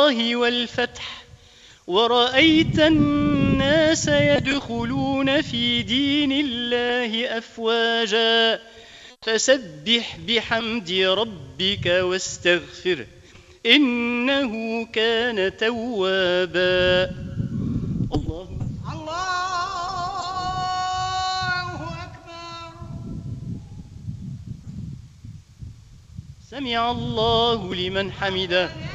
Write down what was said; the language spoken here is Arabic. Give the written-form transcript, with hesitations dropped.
الله والفتح ورأيت الناس يدخلون في دين الله أفواجا فسبح بحمد ربك واستغفره إنه كان توابا. الله أكبر. سمع الله لمن حمده.